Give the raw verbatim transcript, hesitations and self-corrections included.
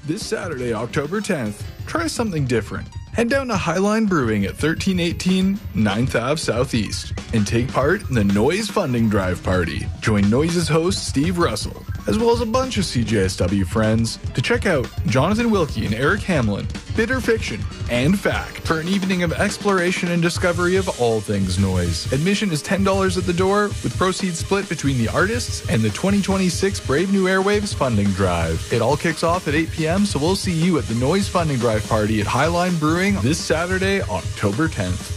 This Saturday, October tenth, try something different. Head down to Highline Brewing at thirteen eighteen ninth Avenue Southeast and take part in the Noise Funding Drive Party. Join Noise's host Steve Russell, as well as a bunch of C J S W friends, to check out Jonathan Wilkie and Eric Hamlin, Bitter Fiction, and Fact for an evening of exploration and discovery of all things noise. Admission is ten dollars at the door, with proceeds split between the artists and the twenty twenty-six Brave New Airwaves Funding Drive. It all kicks off at eight p.m., so we'll see you at the Noise Funding Drive Party at Highline Brewing this Saturday, October tenth.